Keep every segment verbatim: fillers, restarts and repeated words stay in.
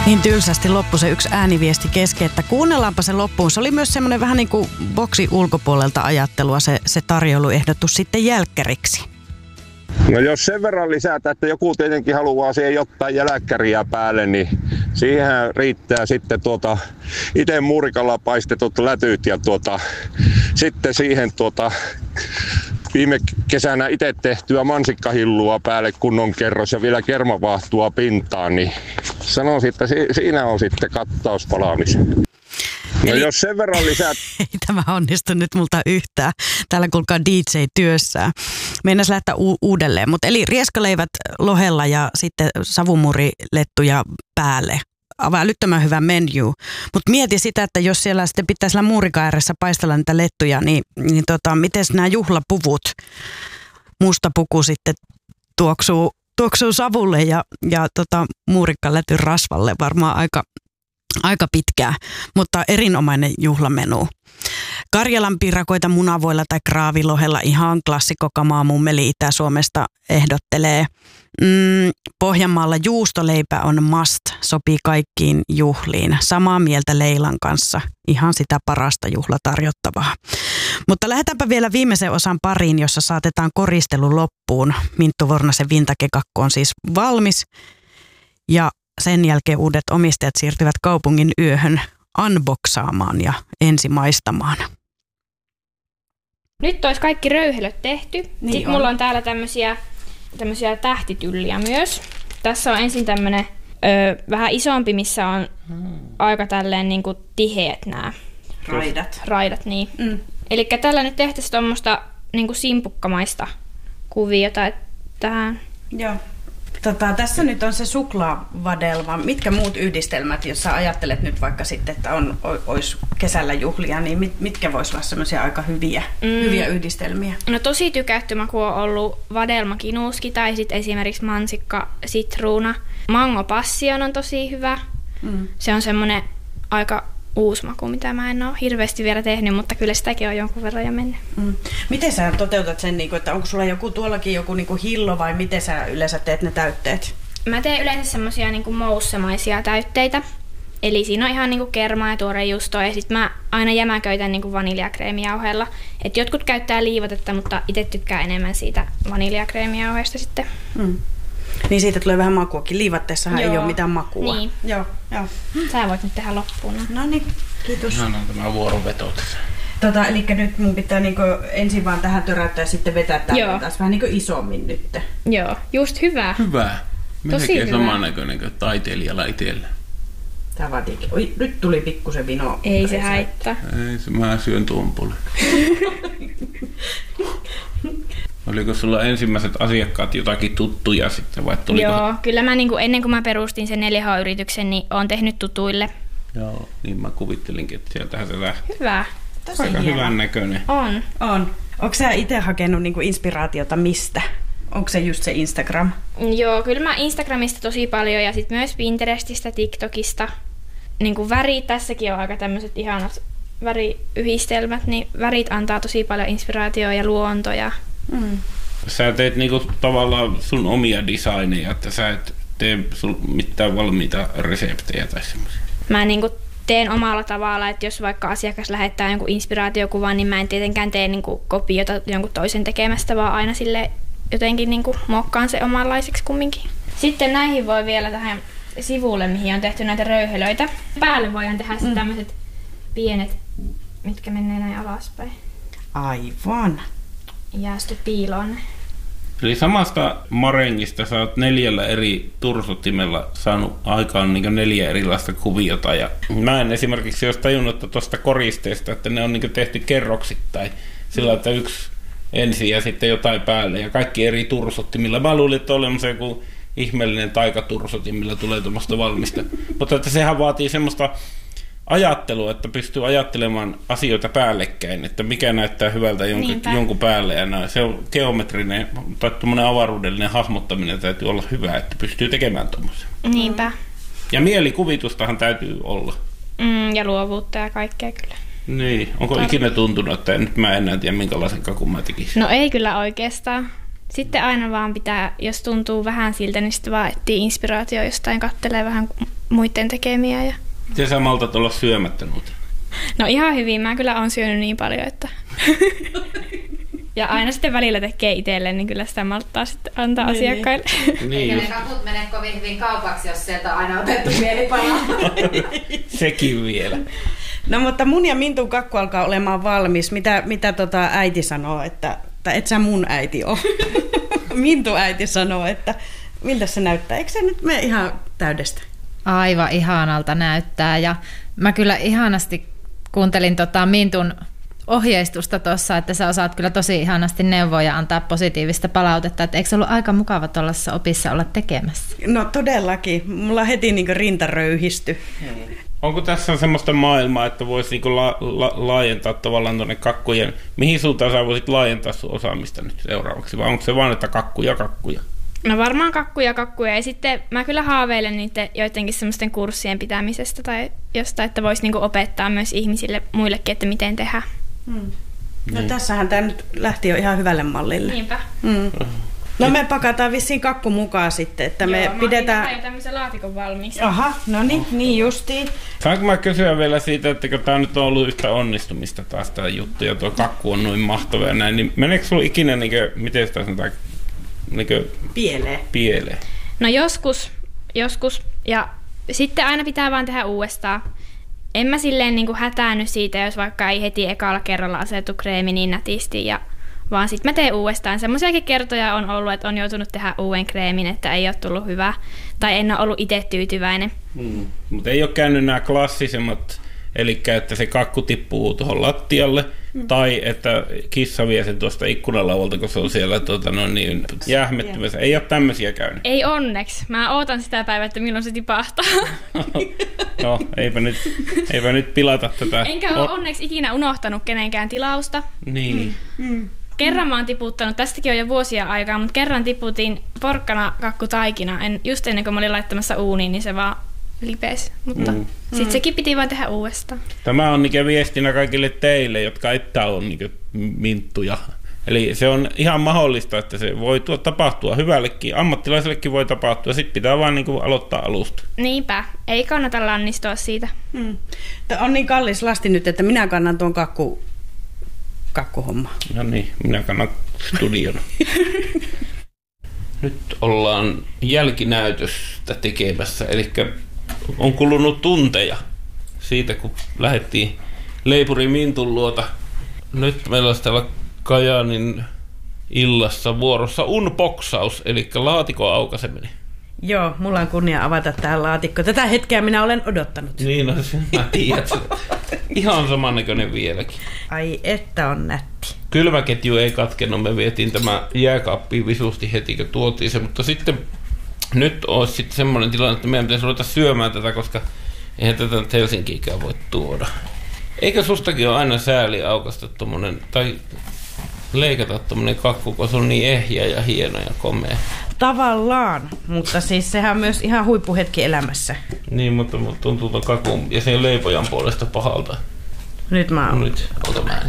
Niin tylsästi loppui se yksi ääniviesti kesken, että kuunnellaanpa se loppuun. Se oli myös semmoinen vähän niin kuin boksi ulkopuolelta ajattelua se, se tarjouluehdotus sitten jälkkäriksi. No jos sen verran lisätä, että joku tietenkin haluaa siihen jotain jälkkäriä päälle, niin siihen riittää sitten tuota itse muurikalla paistetut lätyt ja tuota, sitten siihen tuota viime kesänä itse tehtyä mansikkahillua päälle kunnon kerros ja vielä kermavaahtua pintaan, niin sanoisin, että si- siinä on sitten kattaus palaamisen. No eli jos sen verran lisää... Ei tämä onnistu nyt multa yhtään. Täällä kuulkaa D J työssään. Meinas lähteä u- uudelleen. Mutta eli rieskaleivät lohella ja sitten savumurilettuja päälle. Aivan älyttömän hyvä menu. Mutta mieti sitä, että jos siellä sitten pitäisi siellä muurikan ääressä paistella niitä lettuja, niin, niin tota, miten nämä juhlapuvut, musta puku sitten tuoksuu, tuoksuu savulle ja, ja tota, muurikkaletyn rasvalle varmaan aika... Aika pitkää, mutta erinomainen juhlamenu. Karjalan piirakoita munavoilla tai kraavilohella ihan klassikokamaa mummeli Itä-Suomesta ehdottelee. Mm, Pohjanmaalla juustoleipä on must, sopii kaikkiin juhliin. Samaa mieltä Leilan kanssa, ihan sitä parasta juhlatarjottavaa. Mutta lähdetäänpä vielä viimeisen osan pariin, jossa saatetaan koristelu loppuun. Minttu Vornasen vintakekakko on siis valmis ja sen jälkeen uudet omistajat siirtyvät kaupungin yöhön unboxaamaan ja ensimaistamaan. Nyt olisi kaikki röyhelöt tehty. Niin Sitten on. Mulla on täällä tämmöisiä, tämmöisiä tähtitylliä myös. Tässä on ensin tämmönen ö, vähän isompi, missä on hmm. aika tälleen niin kuin tiheät nämä raidat. Raidat, niin. Mm. Eli tällä nyt tehtäisiin tuommoista niin kuin simpukkamaista kuviota tähän. Joo. Tota, tässä nyt on se suklaavadelma. Mitkä muut yhdistelmät, jos sä ajattelet nyt vaikka sitten, että on, olisi kesällä juhlia, niin mit, mitkä vois olla semmoisia aika hyviä, mm. hyviä yhdistelmiä? No tosi tykätty maku on ollut vadelmakinuuski tai sitten esimerkiksi mansikka sitruuna. Mango passion on tosi hyvä. Mm. Se on semmoinen aika uusi maku, mitä mä en ole hirveästi vielä tehnyt, mutta kyllä sitäkin on jonkun verran jo mennyt. Mm. Miten sä toteutat sen, että onko sulla joku tuollakin joku hillo vai miten sä yleensä teet ne täytteet? Mä teen yleensä semmosia moussemaisia täytteitä. Eli siinä on ihan niinku kermaa ja tuorejuustoa ja sit mä aina jämäköitän niinku vaniljakreemijauheella. Et jotkut käyttää liivotetta, mutta itse tykkään enemmän siitä vaniljakreemijauheesta sitten. Mm. Niin siitä tulee vähän makuakin. Liivatteessahan joo. Ei ole mitään makua. Niin. Joo, joo. Sä voit nyt tehdä loppuun. No niin, kiitos. No, no tämä vuoroveto tässä. Tota, eli nyt mun pitää niinku ensin vaan tähän töräyttää ja sitten vetää tämän taas vähän niinku isommin nyt. Joo, just hyvä. Hyvä. Melkein samannäköinen kuin taiteilijalla itsellä. Tää vaatiikin. Oi, nyt tuli pikkusen vino. Ei se haittaa. Ei se, mä syön tuon puolen. Oliko sulla ensimmäiset asiakkaat jotakin tuttuja sitten vai tuliko? Joo, kyllä mä niinku, ennen kuin mä perustin sen neljä H-yrityksen, niin oon tehnyt tutuille. Joo, niin mä kuvittelinkin, että sieltähän se lähtee. Hyvä. Tosi aika hieno. hyvän näköinen. On. On. Onko sä itse hakenut niinku inspiraatiota mistä? Onko se just se Instagram? Joo, kyllä mä Instagramista tosi paljon ja sitten myös Pinterestistä, TikTokista. Niinku värit, tässäkin on aika tämmöiset ihanat väriyhdistelmät, niin värit antaa tosi paljon inspiraatiota ja luontoja. Mm. Sä teet niinku tavallaan sun omia designeja, että sä et tee sun mitään valmiita reseptejä tai semmoisia. Mä niinku teen omalla tavalla, että jos vaikka asiakas lähettää jonkun inspiraatiokuvan, niin mä en tietenkään tee niinku kopiota jonkun toisen tekemästä, vaan aina sille jotenkin niinku muokkaan se omanlaiseksi kumminkin. Sitten näihin voi vielä tähän sivulle, mihin on tehty näitä röyhelöitä. Päälle voidaan tehdä mm. tämmöiset pienet, mitkä menee näin alaspäin. Aivan. Jää sitten piiloon. Eli samasta marengista sä oot neljällä eri tursuttimella saanut aikaan niin neljä erilaista kuviota. Ja mä en esimerkiksi olisi tajunnut tuosta koristeesta, että ne on niin tehty kerroksittain. Sillä että yksi ensin ja sitten jotain päälle ja kaikki eri tursuttimilla. Mä luulin, että on olemassa joku ihmeellinen taikatursutin, millä tulee tuommoista valmista. Mutta että sehän vaatii semmoista ajattelua, että pystyy ajattelemaan asioita päällekkäin, että mikä näyttää hyvältä jonkun, jonkun päälle. Ja näin. Se on geometrinen tai tuommoinen avaruudellinen hahmottaminen täytyy olla hyvä, että pystyy tekemään tuommoisen. Niinpä. Ja mielikuvitustahan täytyy olla. Mm, ja luovuutta ja kaikkea kyllä. Niin. Onko Tar- ikinä tuntunut, että nyt mä en tiedä minkälaisen kakun mä tekisin? No ei kyllä oikeastaan. Sitten aina vaan pitää, jos tuntuu vähän siltä, niin sitten vaan etsii inspiraatio jostain, kattelee vähän muiden tekemiä. Ja... Te sä maltat olla syömättä noita? No ihan hyvin. Mä kyllä oon syönyt niin paljon, että... Ja aina sitten välillä tekee itselleen, niin kyllä sitä malttaa sitten antaa niin, asiakkaille. Niin. Eikä ne kakut mene kovin hyvin kaupaksi, jos sieltä on aina otettu mielipala. Sekin vielä. No mutta mun ja Mintun kakku alkaa olemaan valmis. Mitä, mitä tota äiti sanoo, että... Tai et sä mun äiti ole. Mintun äiti sanoo, että miltä se näyttää. Eikö se nyt mene ihan täydestä? Aivan ihanalta näyttää. Ja mä kyllä ihanasti kuuntelin tota Mintun ohjeistusta tuossa, että sä osaat kyllä tosi ihanasti neuvoa ja antaa positiivista palautetta. Että eikö se ollut aika mukava tuollaisessa opissa olla tekemässä? No todellakin. Mulla heti niin kuin rinta röyhisty. Hmm. Onko tässä semmoista maailmaa, että voisi niinku la- la- laajentaa tavallaan tuonne kakkujen? Mihin suuntaan sä voisit laajentaa sun osaamista nyt seuraavaksi? Vai onko se vaan, että kakkuja, kakkuja? No varmaan kakkuja, kakkuja. Ja sitten mä kyllä haaveilen niiden joidenkin semmoisten kurssien pitämisestä tai jostain, että voisi niinku opettaa myös ihmisille muillekin, että miten tehdä. Hmm. No niin. Tässähän tämä nyt lähti jo ihan hyvälle mallille. Niinpä. Hmm. No me pakataan vissiin kakku mukaan sitten, että Joo, me mä pidetään... Joo, tämmöisen laatikon valmiiksi. Aha, no niin, niin justiin. Saanko mä kysyä vielä siitä, että kun tää nyt on ollut yhtä onnistumista taas tää juttu, ja tuo kakku on noin mahtava ja näin, niin meneekö sulla ikinä, niin kuin, miten sitä sanotaan, niin kuin, pieleen? Pieleen? No joskus, joskus, ja sitten aina pitää vaan tehdä uudestaan. En mä silleen niin kuin hätäänny siitä, jos vaikka ei heti ekalla kerralla asetu kreemi niin nätisti, ja vaan sitten mä teen uudestaan. Semmoisiakin kertoja on ollut, että on joutunut tehdä uuden kreemin, että ei ole tullut hyvä. Tai en ole ollut itse tyytyväinen. Hmm. Mutta ei ole käynyt nämä klassisemmat, eli että se kakku tippuu tuohon lattialle, hmm. tai että kissa vie sen tuosta ikkunalauvalta, kun se on siellä tuota, no niin, jähmettymässä. Ei ole tämmöisiä käynyt. Ei onneksi. Mä ootan sitä päivää, että milloin se tipahtaa. No, eipä nyt, eipä nyt pilata tätä. Enkä ole onneksi ikinä unohtanut kenenkään tilausta. Niin. Hmm. Kerran mä oon tiputtanut, tästäkin on jo vuosia aikaa, mutta kerran tiputin porkkana kakkutaikina, en, just ennen kuin mä olin laittamassa uuniin, niin se vaan lipesi. Mutta mm. sitten mm. sekin piti vaan tehdä uudestaan. Tämä on niin viestinä kaikille teille, jotka ette ole niin minttuja. Eli se on ihan mahdollista, että se voi tuo tapahtua hyvällekin, ammattilaisellekin voi tapahtua, sitten pitää vaan niin aloittaa alusta. Niinpä, ei kannata lannistua siitä. Mm. Tämä on niin kallis lasti nyt, että minä kannan tuon kakku... kakkuhomma. No niin, minä kannan studion. Nyt ollaan jälkinäytöstä tekemässä, eli on kulunut tunteja siitä, kun lähdettiin Leipuri Mintun luota. Nyt meillä on täällä Kajaanin illassa vuorossa unboxaus, eli laatikon aukaiseminen. Joo, mulla on kunnia avata tämä laatikko. Tätä hetkeä minä olen odottanut. Niin, no mä tiedän. Ihan samannäköinen vieläkin. Ai että on nätti. Kylmäketju ei katkenut, me vietiin tämä jääkaappiin visusti heti, kun tuotiin se, mutta sitten nyt olisi sitten semmoinen tilanne, että meidän pitäisi ruveta syömään tätä, koska eihän tätä nyt Helsinkiikään voi tuoda. Eikö sustakin ole aina sääli aukaista tommonen, tai leikata tommonen kakku, kun se on niin ehjä ja hieno ja komea? Tavallaan, mutta siis sehän on myös ihan huippuhetki elämässä. Niin, mutta, mutta tuntuu ton kakun ja sen leipojan puolesta pahalta. Nyt mä oon. Nyt, ota mä.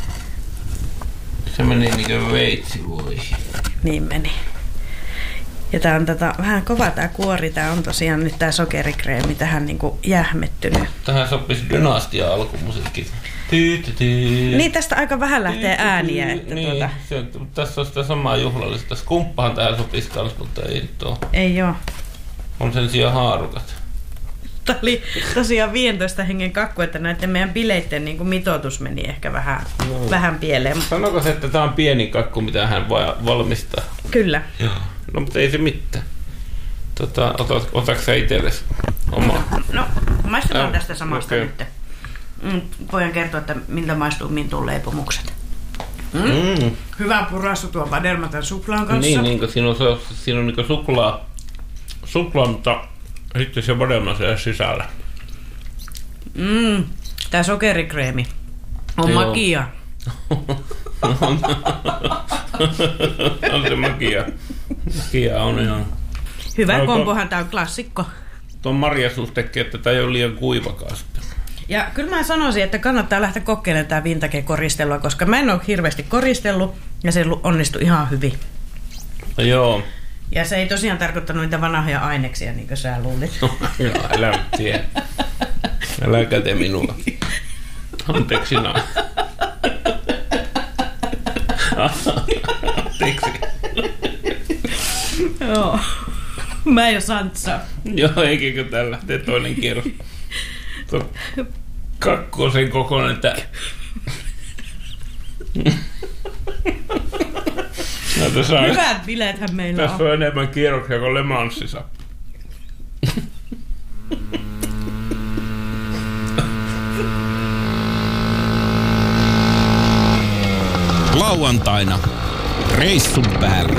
Se meni niinkö veitsi, voi. Niin meni. Ja tää on tätä, vähän kova tää kuori, tää on tosiaan nyt tää sokerikreemi tähän niinku jähmettynyt. Tähän sopisi Dynastia alkumusiikki. Niin tästä aika vähän lähtee ääniä. Että niin, tuota... se, tässä on sitä samaa juhlallista. Skumppahan tähän sopisi kans, mutta ei nyt oo. Ei oo. On sen sijaan haarukat. Tämä oli tosiaan viisitoista hengen kakku, että näiden meidän bileitten niin kuin mitoitus meni ehkä vähän, no. vähän pieleen. Sanoiko se, että tämä on pieni kakku, mitä hän valmistaa? Kyllä. Joo. No, mutta ei se mitään. Tota, otat, otatko sä itsellesi omaa? No, maistetaan äh, tästä samasta okay. nyt. Mm, voin kertoa, että miltä maistuu Mintun leipomukset. Mm. Mm. Hyvä purassu tuo vadelmatan suklaan kanssa. Niin, niin siinä on, siinä on niin suklaa, suklaa, mutta sitten se vadelma siellä sisällä. Mm, tää sokerikreemi on Joo. magia. On se magia. Magia on ihan. Hyvä no, kombohan tää on klassikko. Tuon marjasuus tekee, että tää ei ole liian kuivakaan sitten. Ja kyllä mä sanoisin, että kannattaa lähteä kokeilemaan tää vintage-koristelua, koska mä en ole hirveästi koristellut ja se onnistui ihan hyvin. No joo. Ja se ei tosiaan tarkoittanut niitä vanhoja aineksia, niin kuin sä luulit. Joo, älä tiedä. Älä käte minua. Anteeksi näin. Anteeksi. Joo. Mä en osaa nyt saa. Joo, eikä täällä lähtee toinen kierros. Tuo kakkosen kokoinen tää. No, tässä on, hyvät bileethän meillä on. Tässä on enemmän kierroksia kuin Le Mansissa. Lauantaina reissun päällä.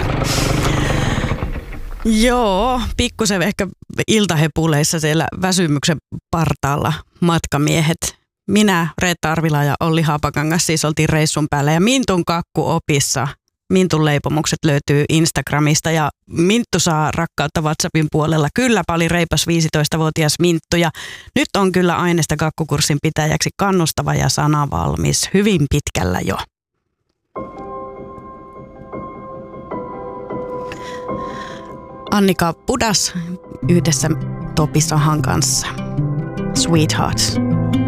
Joo, pikkusen ehkä iltahepuleissa siellä väsymyksen partaalla matkamiehet. Minä, Reetta Arvila ja Olli Haapakangas siis oltiin reissun päällä ja Mintun kakkuopissa. Mintun leipomukset löytyy Instagramista ja Minttu saa rakkautta WhatsAppin puolella. Kylläpä oli reipas viisitoistavuotias Minttu ja nyt on kyllä aineesta kakkukurssin pitäjäksi kannustava ja sanavalmis hyvin pitkällä jo. Annika Pudas yhdessä Topi Sahan kanssa. Sweetheart.